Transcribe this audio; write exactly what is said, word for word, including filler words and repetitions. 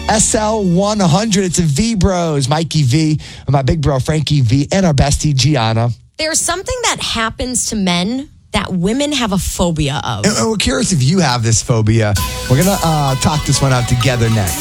S L one hundred. It's a V Bros. Mikey V, and my big bro Frankie V, and our bestie Gianna. There's something that happens to men that women have a phobia of. And we're curious if you have this phobia. We're going to uh, talk this one out together next.